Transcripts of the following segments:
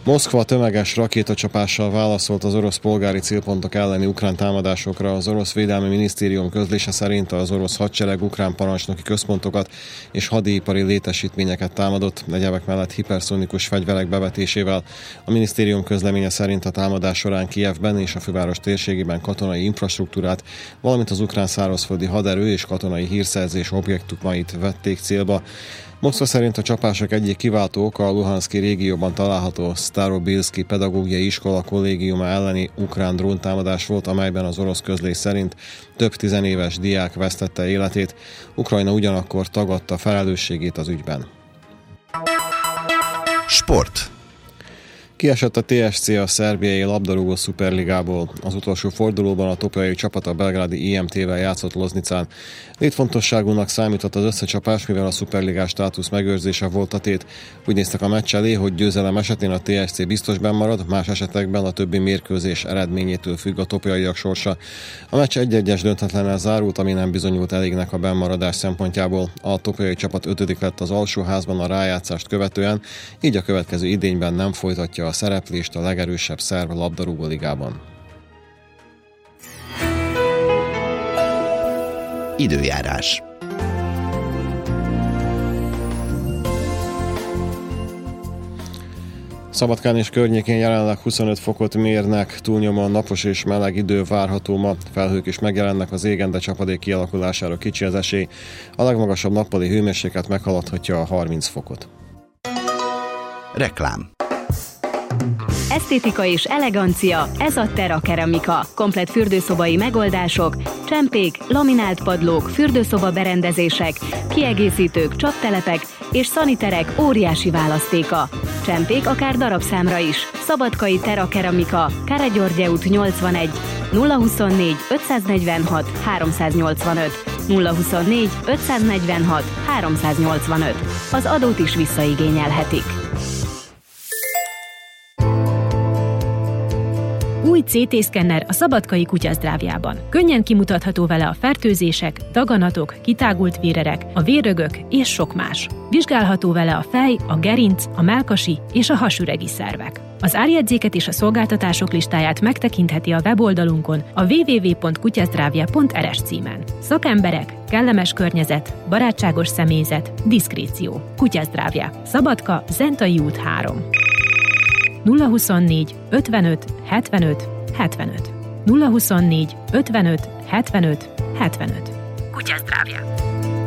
Moszkva tömeges rakétacsapással válaszolt az orosz polgári célpontok elleni ukrán támadásokra. Az orosz védelmi minisztérium közlése szerint az orosz hadsereg ukrán parancsnoki központokat és hadipari létesítményeket támadott, egyebek mellett hiperszonikus fegyverek bevetésével. A minisztérium közleménye szerint a támadás során Kijevben és a főváros térségében katonai infrastruktúrát, valamint az ukrán szárazföldi haderő és katonai hírszerzés objektumait vették célba. Moszkva szerint a csapások egyik kiváltó oka a Luhanszki régióban található Starobilszki pedagógiai iskola kollégiuma elleni ukrán dróntámadás volt, amelyben az orosz közlés szerint több tizenéves diák vesztette életét. Ukrajna ugyanakkor tagadta felelősségét az ügyben. Sport. Kiesett a TSC a szerbiai labdarúgó szuperligából. Az utolsó fordulóban a topolyai csapat a belgrádi IMT-vel játszott Loznicán. Létfontosságúnak számított az összecsapás, mivel a szuperligás státusz megőrzése volt a tét. Úgy néztek a meccs elé, hogy győzelem esetén a TSC biztos benn marad, más esetekben a többi mérkőzés eredményétől függ a topolyaiak sorsa. A meccs 1-1-es döntetlennel zárult, ami nem bizonyult elégnek a bennmaradás szempontjából. A topolyai csapat 5. lett az alsóházban a rájátszást követően, így a következő idényben nem folytatja a szereplést a legerősebb szerb labdarúgó ligában. Időjárás. Szabadkán és környékén jelenleg 25 fokot mérnek, túlnyomóan napos és meleg idő várható ma, felhők is megjelennek az égen, de csapadék kialakulására kicsi az esély. A legmagasabb nappali hőmérséklet meghaladhatja a 30 fokot. Reklám. Esztétika és elegancia, ez a Terra Keramika. Komplett fürdőszobai megoldások, csempék, laminált padlók, fürdőszoba berendezések, kiegészítők, csaptelepek és szaniterek óriási választéka. Csempék akár darabszámra is. Szabadkai Terra Keramika, Káregyörgye út 81, 024 546 385, 024 546 385. Az adót is visszaigényelhetik. Új CT-szkenner a Szabadkai Kutyasztráviában. Könnyen kimutatható vele a fertőzések, daganatok, kitágult vérerek, a vérrögök és sok más. Vizsgálható vele a fej, a gerinc, a mellkasi és a hasüregi szervek. Az árjegyzéket és a szolgáltatások listáját megtekintheti a weboldalunkon a www.kutyasztravia.rs címen. Szakemberek, kellemes környezet, barátságos személyzet, diszkréció. Kutyasztravia. Szabadka, Zentai út 3. 024 55 75 75. 024 55 75 75. Kutyasztravia.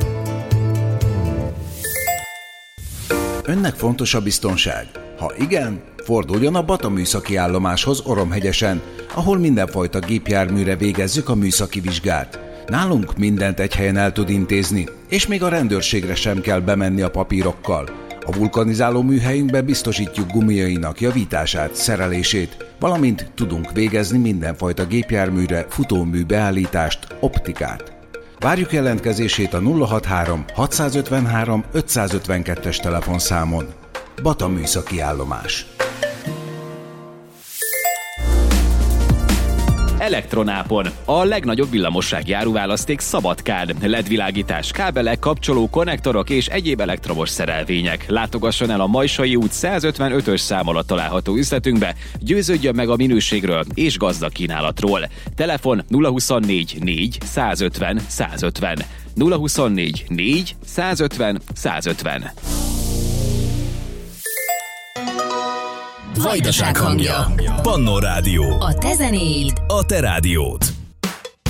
Önnek fontos a biztonság? Ha igen, forduljon a Bata műszaki állomáshoz Oromhegyesen, ahol mindenfajta gépjárműre végezzük a műszaki vizsgát. Nálunk mindent egy helyen el tud intézni, és még a rendőrségre sem kell bemenni a papírokkal. A vulkanizáló műhelyünkben biztosítjuk gumiainak javítását, szerelését, valamint tudunk végezni mindenfajta gépjárműre futómű beállítást, optikát. Várjuk jelentkezését a 063 653 552-es telefonszámon. Bata műszaki állomás. Elektronápon. A legnagyobb villamossági áruválaszték Szabadkán. LED-világítás, kábelek, kapcsoló, konnektorok és egyéb elektromos szerelvények. Látogasson el a Majsai út 155-ös szám alatt található üzletünkbe, győződjön meg a minőségről és gazdag kínálatról. Telefon 024 4 150 150. 024 4 150 150. Vajdaság hangja. Pannó Rádió. A te zenéid. A te rádiód.